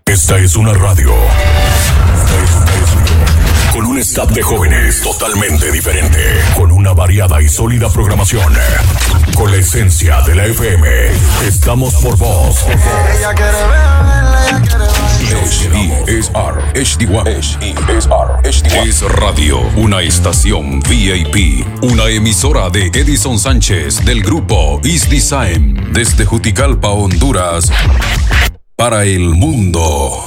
Esta es una radio. Con un staff de jóvenes totalmente diferente. Con una variada y sólida programación. Con la esencia de la FM. Estamos por vos. Ella quiere verla, ella quiere HESR HD1 Es Radio, una estación VIP, una emisora de Edison Sánchez del grupo East Design desde Juticalpa, Honduras, para el mundo.